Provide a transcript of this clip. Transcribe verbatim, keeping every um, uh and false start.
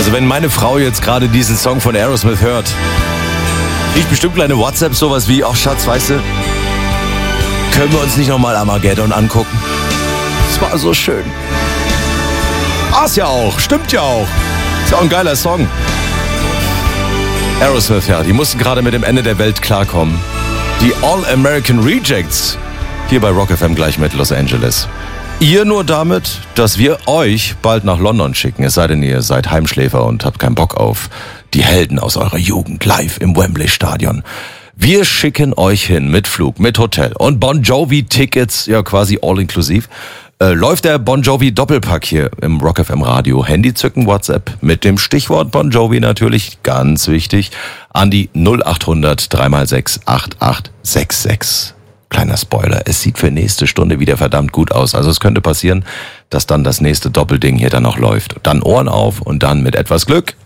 Also wenn meine Frau jetzt gerade diesen Song von Aerosmith hört, kriegt bestimmt kleine WhatsApp sowas wie, ach Schatz, weißt du, können wir uns nicht nochmal Armageddon angucken? Es war so schön. War's ja auch, stimmt ja auch. Ist ja auch ein geiler Song. Aerosmith, ja, die mussten gerade mit dem Ende der Welt klarkommen. Die All-American Rejects, hier bei Rock F M gleich mit Los Angeles. Ihr nur damit, dass wir euch bald nach London schicken, es sei denn, ihr seid Heimschläfer und habt keinen Bock auf die Helden aus eurer Jugend live im Wembley-Stadion. Wir schicken euch hin mit Flug, mit Hotel und Bon Jovi-Tickets, ja quasi all-inklusiv. Äh, läuft der Bon Jovi Doppelpack hier im Rock F M Radio. Handy zücken, WhatsApp mit dem Stichwort Bon Jovi natürlich, ganz wichtig, an die null acht hundert drei mal sechs acht acht sechs sechs. Kleiner Spoiler, es sieht für nächste Stunde wieder verdammt gut aus. Also es könnte passieren, dass dann das nächste Doppelding hier dann noch läuft. Dann Ohren auf und dann mit etwas Glück